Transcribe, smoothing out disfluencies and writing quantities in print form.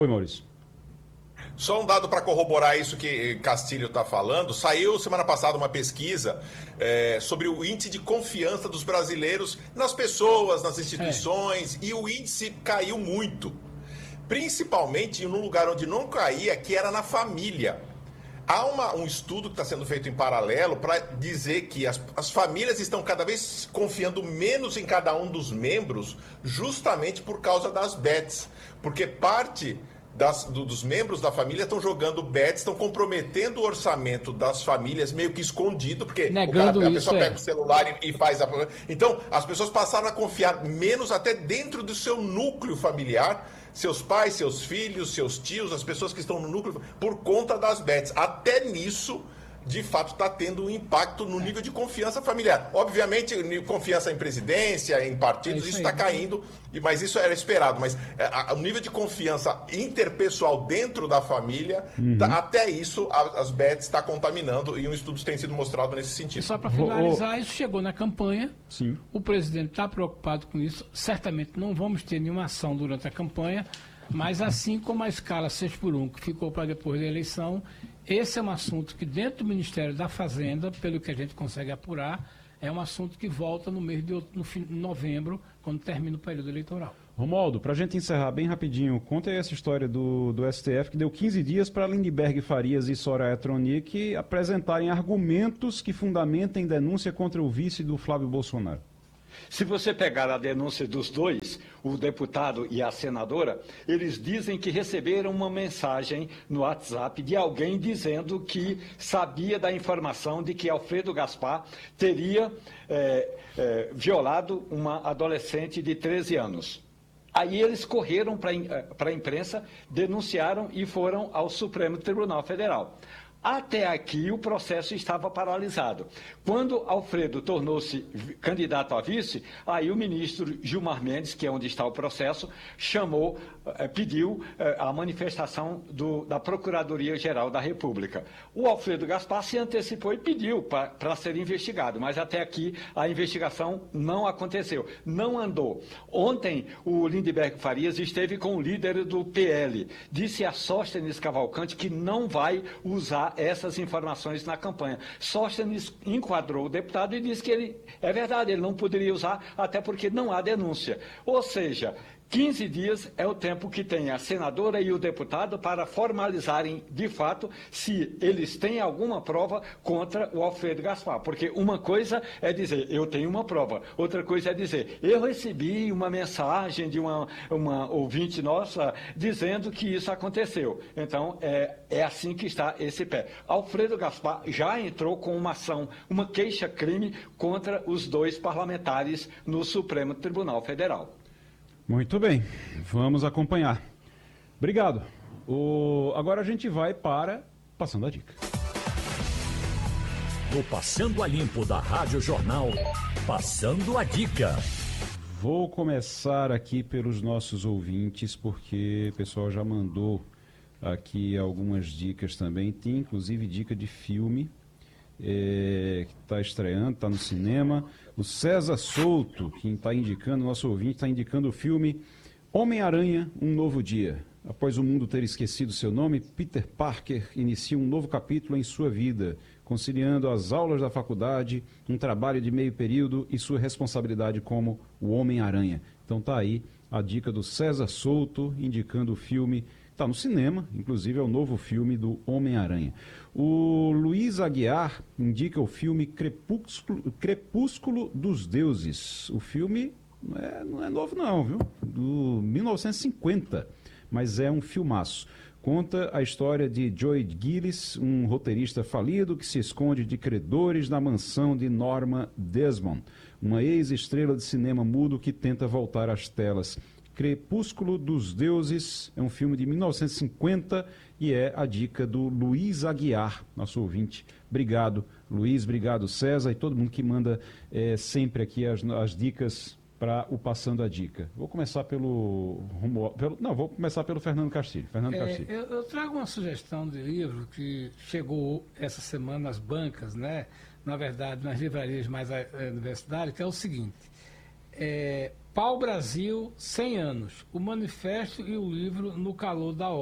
Oi, Maurício. Só um dado para corroborar isso que Castilho está falando. Saiu semana passada uma pesquisa sobre o índice de confiança dos brasileiros nas pessoas, nas instituições, e o índice caiu muito. Principalmente num lugar onde não caía, que era na família. Há um estudo que está sendo feito em paralelo para dizer que as famílias estão cada vez confiando menos em cada um dos membros, justamente por causa das bets. Porque parte dos membros da família estão jogando bets, estão comprometendo o orçamento das famílias meio que escondido, porque a pessoa pega o celular e faz a... Então, as pessoas passaram a confiar menos até dentro do seu núcleo familiar, seus pais, seus filhos, seus tios, as pessoas que estão no núcleo, por conta das bets. Até nisso, de fato, está tendo um impacto no nível de confiança familiar. Obviamente, confiança em presidência, em partidos, isso está caindo, mas isso era esperado. Mas o nível de confiança interpessoal dentro da família, até isso, as bets está contaminando, e um estudo tem sido mostrado nesse sentido. E só para finalizar, isso chegou na campanha. Sim. O presidente está preocupado com isso. Certamente não vamos ter nenhuma ação durante a campanha, mas assim como a escala 6x1, que ficou para depois da eleição, esse é um assunto que dentro do Ministério da Fazenda, pelo que a gente consegue apurar, é um assunto que volta no mês de novembro, quando termina o período eleitoral. Romualdo, para a gente encerrar bem rapidinho, conta aí essa história do STF, que deu 15 dias para Lindenberg Farias e Soraya Tronic apresentarem argumentos que fundamentem denúncia contra o vice do Flávio Bolsonaro. Se você pegar a denúncia dos dois, o deputado e a senadora, eles dizem que receberam uma mensagem no WhatsApp de alguém dizendo que sabia da informação de que Alfredo Gaspar teria violado uma adolescente de 13 anos. Aí eles correram para a imprensa, denunciaram e foram ao Supremo Tribunal Federal. Até aqui o processo estava paralisado. Quando Alfredo tornou-se candidato a vice, aí o ministro Gilmar Mendes, que é onde está o processo, pediu a manifestação da Procuradoria-Geral da República. O Alfredo Gaspar se antecipou e pediu para ser investigado, mas até aqui a investigação não aconteceu, não andou. Ontem o Lindenberg Farias esteve com o líder do PL, disse a Sóstenes Cavalcante que não vai usar essas informações na campanha. Sóstenes enquadrou o deputado e disse que é verdade, ele não poderia usar, até porque não há denúncia. Ou seja, 15 dias é o tempo que tem a senadora e o deputado para formalizarem, de fato, se eles têm alguma prova contra o Alfredo Gaspar. Porque uma coisa é dizer, eu tenho uma prova. Outra coisa é dizer, eu recebi uma mensagem de uma ouvinte nossa dizendo que isso aconteceu. Então, é assim que está esse pé. Alfredo Gaspar já entrou com uma ação, uma queixa-crime contra os dois parlamentares no Supremo Tribunal Federal. Muito bem, vamos acompanhar. Obrigado. Agora a gente vai para Passando a Dica. No Passando a Limpo da Rádio Jornal, Passando a Dica. Vou começar aqui pelos nossos ouvintes, porque o pessoal já mandou aqui algumas dicas também. Tem inclusive dica de filme que está estreando, está no cinema. O César Souto, quem está indicando, nosso ouvinte, está indicando o filme Homem-Aranha, Um Novo Dia. Após o mundo ter esquecido seu nome, Peter Parker inicia um novo capítulo em sua vida, conciliando as aulas da faculdade, um trabalho de meio período e sua responsabilidade como o Homem-Aranha. Então tá aí a dica do César Souto, indicando o filme. Está no cinema, inclusive é o novo filme do Homem-Aranha. O Luiz Aguiar indica o filme Crepúsculo dos Deuses. O filme não é novo não, viu? Do 1950, mas é um filmaço. Conta a história de Joy Gillis, um roteirista falido que se esconde de credores na mansão de Norma Desmond, uma ex-estrela de cinema mudo que tenta voltar às telas. Crepúsculo dos Deuses é um filme de 1950 e é a dica do Luiz Aguiar, nosso ouvinte. Obrigado, Luiz, obrigado, César e todo mundo que manda sempre aqui as dicas para o Passando a Dica. Vou começar pelo Fernando Castilho. Eu trago uma sugestão de livro que chegou essa semana nas bancas, né? Na verdade, nas livrarias mais universitárias, que é o seguinte. Pau Brasil, 100 anos. O manifesto e o livro no calor da